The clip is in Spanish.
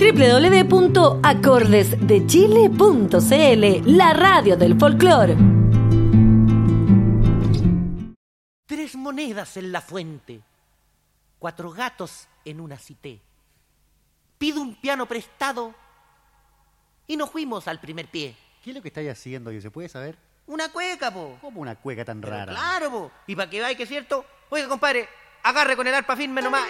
www.acordesdechile.cl, la radio del folclore. 3 monedas en la fuente, 4 gatos en una cité. Pido un piano prestado y nos fuimos al primer pie. ¿Qué es lo que estáis haciendo? ¿Se puede saber? Una cueca, po. ¿Cómo una cueca tan Pero rara? claro, po. Y para que veáis que es cierto, oiga, compadre, agarre con el arpa firme nomás